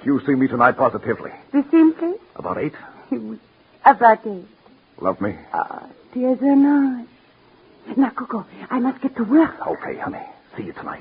You see me tonight positively. The same place? About 8? About 8. Love me? There's a night. Now, Coco, I must get to work. Okay, honey. See you tonight.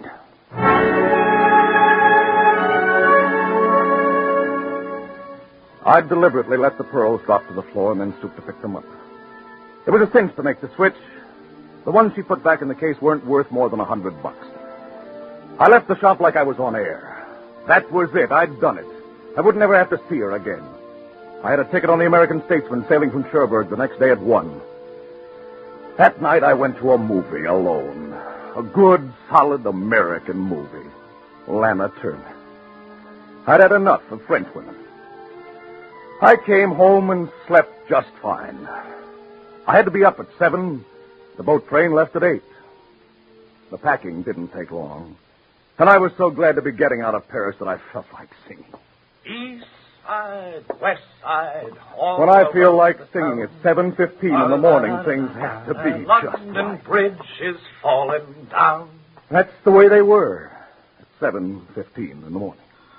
I deliberately let the pearls drop to the floor and then stooped to pick them up. It was a cinch to make the switch. The ones she put back in the case weren't worth more than $100. I left the shop like I was on air. That was it. I'd done it. I would never have to see her again. I had a ticket on the American Statesman sailing from Cherbourg the next day at 1. That night I went to a movie alone. A good, solid American movie. Lana Turner. I'd had enough of French women. I came home and slept just fine. I had to be up at 7. The boat train left at 8. The packing didn't take long. And I was so glad to be getting out of Paris that I felt like singing. East side, west side. When I feel like singing at 7:15 in the morning, things have to be just London right. Bridge is falling down. That's the way they were at 7:15 in the morning.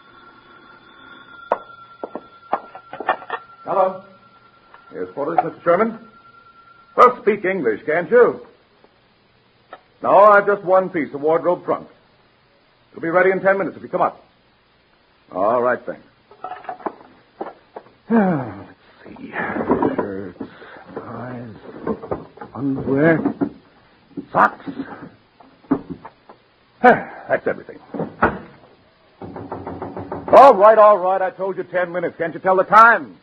Hello. Here's quarters, Mr. Sherman. Well, speak English, can't you? No, I've just one piece of wardrobe trunk. It'll be ready in 10 minutes if you come up. All right, thanks. Let's see. Shirts, ties, underwear, socks. That's everything. All right. I told you 10 minutes. Can't you tell the time?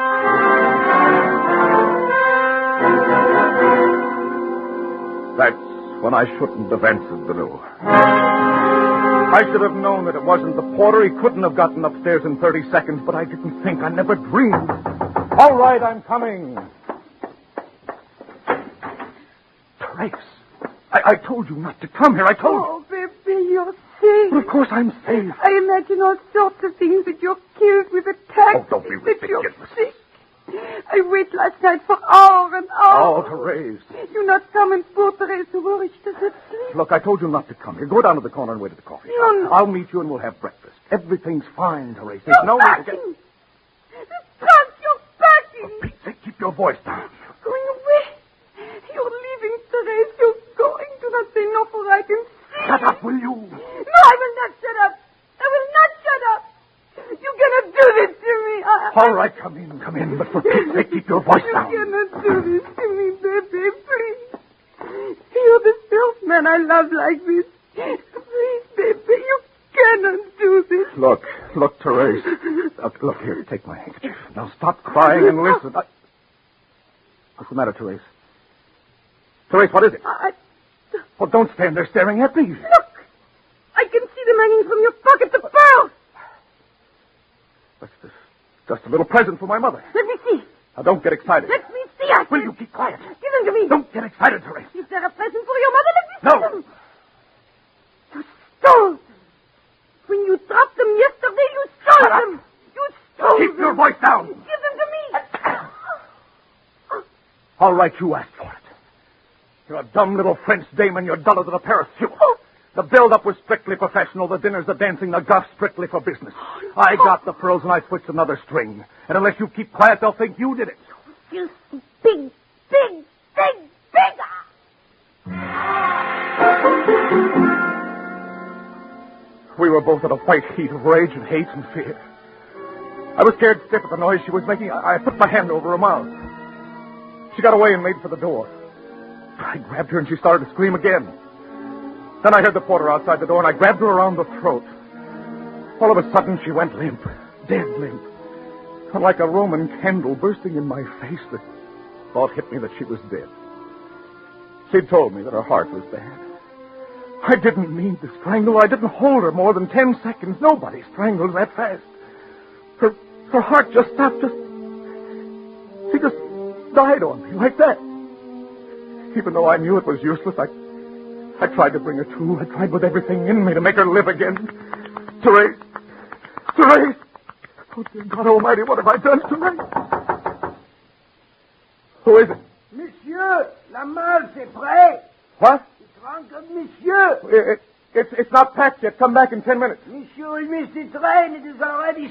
That's when I shouldn't have answered the door. I should have known that it wasn't the porter. He couldn't have gotten upstairs in 30 seconds, but I didn't think. I never dreamed. All right, I'm coming. Trace, I told you not to come here. I told you. Oh, baby, you're safe. But of course I'm safe. I imagine all sorts of things, that you're killed with attacks. Oh, don't be that you're ridiculous. sick. I wait last night for hours and hours. Oh, Therese. You not come and poor Therese worried to sleep. Look, I told you not to come here. Go down to the corner and wait at the coffee shop. No. I'll meet you and we'll have breakfast. Everything's fine, Therese. There's You're no need to backing. The trunk, you're backing. For Pete's sake, keep your voice down. Going away. You're leaving, Therese. You're going. Do not say no, for I can see. Shut up, will you? No, I will not shut up. I will not shut up. You cannot do this to me. All right, come in. But for Pete's sake, keep your voice down. You cannot do this to me, baby. Please. You're the first man I love like this. Please, baby, you cannot do this. Look, Therese. Look here, take my handkerchief. Now stop crying and listen. What's the matter, Therese? Therese, what is it? Well, don't stand there staring at me. Look! I can see them hanging from your pocket, the pearls. That's just a little present for my mother. Let me see. Now, don't get excited. Let me see. I Will you keep quiet? Give them to me. Don't get excited, Therese. Is there a present for your mother? Let me see No. them. You stole them. When you dropped them yesterday, you stole Shut up. them. You stole Keep them. your voice down. Give them to me. All right, you asked for it. You're a dumb little French dame and you're duller than a pair of shoes. The build-up was strictly professional. The dinners, the dancing, the guff, strictly for business. I got the pearls and I switched another string. And unless you keep quiet, they'll think you did it. You big. We were both at a white heat of rage and hate and fear. I was scared stiff at the noise she was making. I put my hand over her mouth. She got away and made for the door. I grabbed her and she started to scream again. Then I heard the porter outside the door and I grabbed her around the throat. All of a sudden she went limp, dead limp. And like a Roman candle bursting in my face, the thought hit me that she was dead. She'd told me that her heart was bad. I didn't mean to strangle her. I didn't hold her more than 10 seconds. Nobody strangles that fast. Her heart just stopped. She just died on me like that. Even though I knew it was useless, I tried to bring her to. I tried with everything in me to make her live again. Therese! Oh, dear God Almighty, what have I done, Therese? Who is it? Monsieur, la malle, c'est prêt. What? The trunk of Monsieur. It's not packed yet. Come back in 10 minutes. Monsieur, il missed the train. It is already